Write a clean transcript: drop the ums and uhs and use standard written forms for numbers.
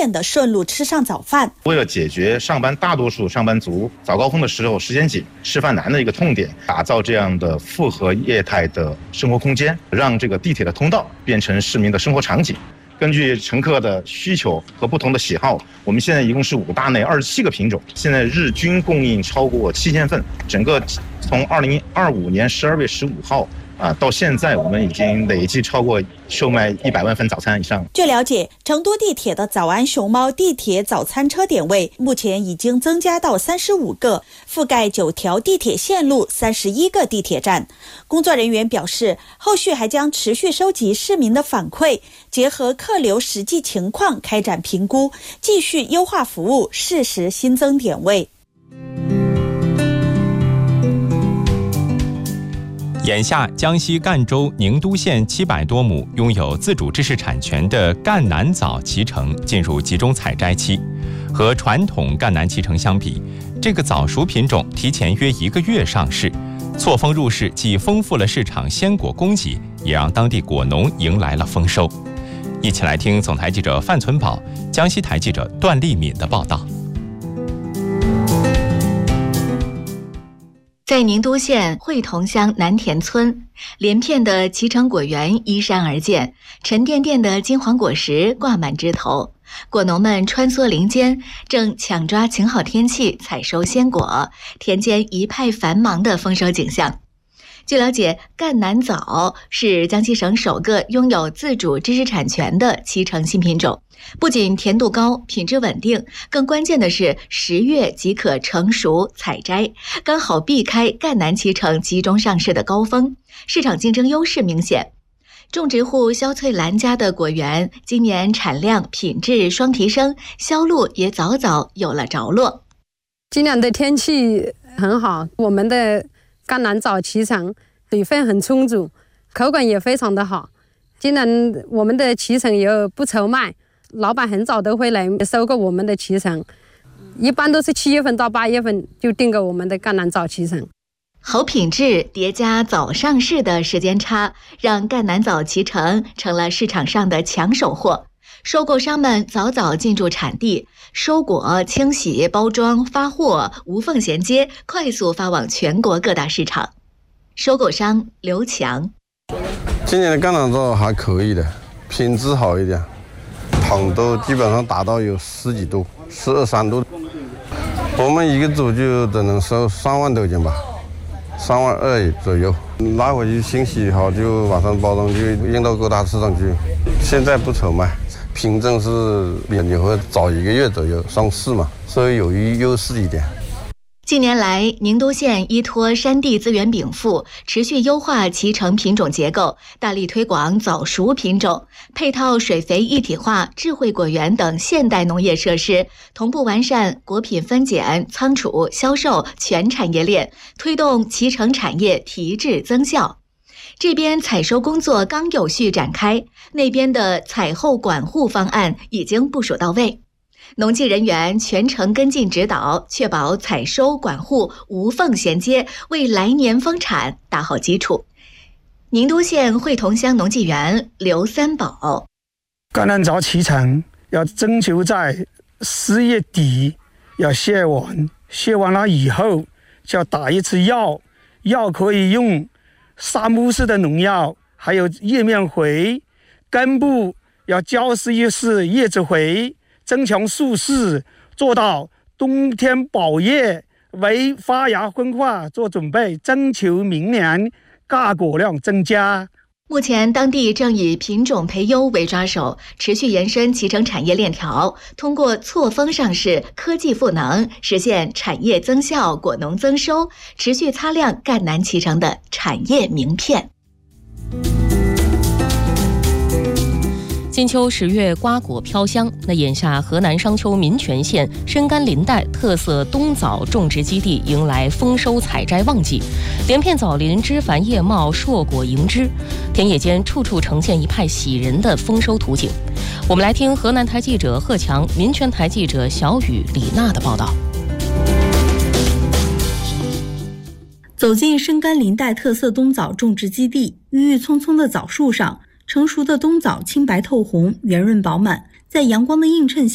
便地顺路吃上早饭。 为了解决大多数上班族早高峰的时候时间紧、吃饭难的一个痛点，打造这样的复合业态的生活空间，让这个地铁的通道变成市民的生活场景。根据乘客的需求和不同的喜好，我们现在一共是5大类27个品种，现在日均供应超过7000份。整个从2025年12月15号到现在，我们已经累计超过售卖100万份早餐以上。 据了解，成都地铁的早安熊猫地铁早餐车点位目前已经增加到35个，覆盖9条地铁线路、31个地铁站。工作人员表示，后续还将持续收集市民的反馈，结合客流实际情况开展评估，继续优化服务，适时新增点位。 眼下，江西赣州宁都县700多亩拥有自主知识产权的赣南枣脐橙进入集中采摘期。和传统赣南脐橙相比，这个早熟品种提前约1个月上市，错峰入市既丰富了市场鲜果供给，也让当地果农迎来了丰收。一起来听总台记者范存宝、江西台记者段丽敏的报道。 在宁都县会同乡南田村，连片的脐橙果园依山而建，沉甸甸的金黄果实挂满枝头，果农们穿梭林间，正抢抓晴好天气采收鲜果，田间一派繁忙的丰收景象。据了解，赣南枣是江西省首个拥有自主知识产权的脐橙新品种，不仅甜度高、品质稳定，更关键的是10月即可成熟采摘，刚好避开赣南脐橙集中上市的高峰，市场竞争优势明显。种植户肖翠兰家的果园今年产量、品质双提升，销路也早早有了着落。 今年的天气很好，我们的赣南枣脐橙水分很充足，口感也非常的好。今年我们的脐橙也不愁卖，老板很早都会来收购我们的脐橙，一般都是7月份到8月份就订购我们的赣南枣脐橙。 好品质叠加早上市的时间差，让赣南枣脐橙成了市场上的抢手货。收购商们早早进驻产地，收果、清洗、包装、发货无缝衔接，快速发往全国各大市场。收购商刘强： 今年的赣南枣还可以的，品质好一点，糖度基本上达到有10几度，12、13度。我们一个组就只能收3万多斤吧，3万2左右。拿回去清洗好就马上包装，就运到各大市场去。现在不愁卖，品种是也会早1个月左右上市嘛，所以有优势一点。 近年来，宁都县依托山地资源禀赋，持续优化脐橙品种结构，大力推广早熟品种，配套水肥一体化、智慧果园等现代农业设施，同步完善果品分拣、仓储、销售全产业链，推动脐橙产业提质增效。这边采收工作刚有序展开，那边的采后管护方案已经部署到位。农技人员全程跟进指导，确保采收管护无缝衔接，为来年丰产打好基础。宁都县会同乡农技园刘三宝： 赣南枣脐橙要征求在10月底要卸完，卸完了以后就要打一次药，药可以用沙木式的农药，还有叶面肥，根部要浇施一次叶子肥，增强树势，做到冬天保叶，为发芽分化做准备，征求明年轧果量增加。 目前当地正以品种培优为抓手，持续延伸脐橙产业链条，通过错峰上市、科技赋能，实现产业增效、果农增收，持续擦亮赣南脐橙的产业名片。 金秋10月，瓜果飘香。那眼下，河南商丘民权县深甘林带特色冬枣种植基地迎来丰收采摘旺季，连片枣林枝繁叶茂，硕果盈枝，田野间处处呈现一派喜人的丰收图景。我们来听河南台记者贺强、民权台记者小雨、李娜的报道。 走进深甘林带特色冬枣种植基地，郁郁葱葱的枣树上，成熟的冬枣清白透红，圆润饱满，在阳光的映衬下